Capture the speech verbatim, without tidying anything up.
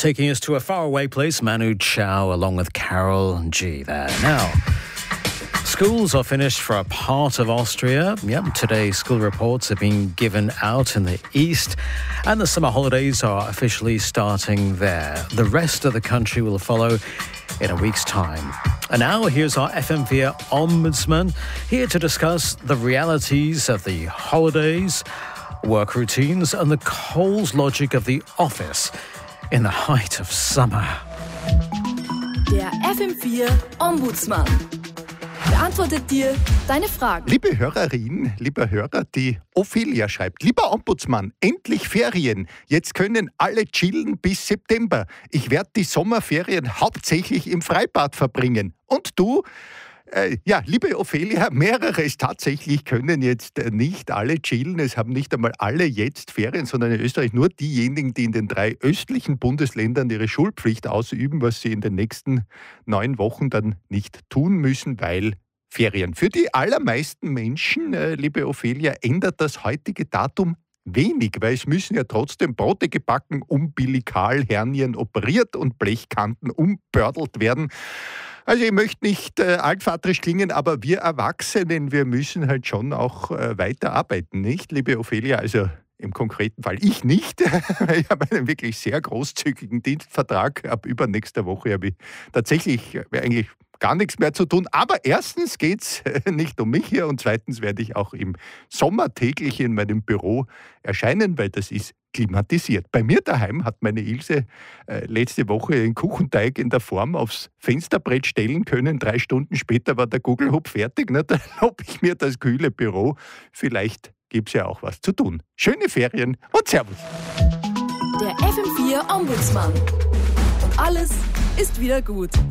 taking us to a faraway place, Manu Chao, along with Carol G there. Now, schools are finished for a part of Austria. Yep, today school reports have been given out in the east, and the summer holidays are officially starting there. The rest of the country will follow in a week's time. And now here's our F M vier Ombudsman, here to discuss the realities of the holidays, work routines and the Coles logic of the office in the height of summer. Der F M vier Ombudsman beantwortet dir deine Fragen. Liebe Hörerin, lieber Hörer, die Ophelia schreibt: Lieber Ombudsmann, endlich Ferien. Jetzt können alle chillen bis September. Ich werde die Sommerferien hauptsächlich im Freibad verbringen. Und du? Äh, ja, liebe Ophelia, mehreres tatsächlich können jetzt nicht alle chillen. Es haben nicht einmal alle jetzt Ferien, sondern in Österreich nur diejenigen, die in den drei östlichen Bundesländern ihre Schulpflicht ausüben, was sie in den nächsten neun Wochen dann nicht tun müssen, weil Ferien. Für die allermeisten Menschen, äh, liebe Ophelia, ändert das heutige Datum wenig, weil es müssen ja trotzdem Brote gebacken, Umbilikalhernien operiert und Blechkanten umbördelt werden. Also ich möchte nicht äh, altvaterisch klingen, aber wir Erwachsenen, wir müssen halt schon auch äh, weiter arbeiten, nicht, liebe Ophelia? Also im konkreten Fall ich nicht. Ich habe einen wirklich sehr großzügigen Dienstvertrag. Ab übernächster Woche habe ich tatsächlich äh, eigentlich gar nichts mehr zu tun. Aber erstens geht es nicht um mich hier und zweitens werde ich auch im Sommer täglich in meinem Büro erscheinen, weil das ist klimatisiert. Bei mir daheim hat meine Ilse äh, letzte Woche den Kuchenteig in der Form aufs Fensterbrett stellen können. Drei Stunden später war der Gugelhupf fertig. Na, da lobe ich mir das kühle Büro. Vielleicht gibt es ja auch was zu tun. Schöne Ferien und Servus. Der F M vier Ombudsmann. Und alles ist wieder gut.